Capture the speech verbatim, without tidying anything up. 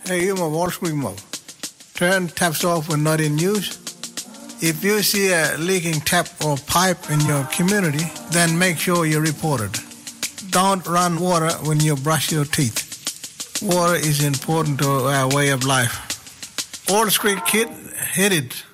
Hey, you mo, Wall Street mo. Turn taps off when not in use. If you see a leaking tap or pipe in your community, then make sure you report it. Don't run water when you brush your teeth. Water is important to our way of life. Wall Street kid, hit it.